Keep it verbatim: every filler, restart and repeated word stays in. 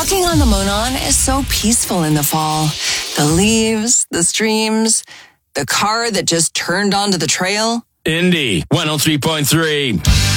Walking on the Monon is so peaceful in the fall. The leaves, the streams, the car that just turned onto the trail. Indy one oh three point three.